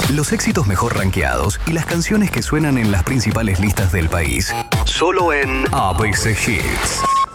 Los éxitos mejor rankeados y las canciones que suenan en las principales listas del país. Solo en ABC Hits.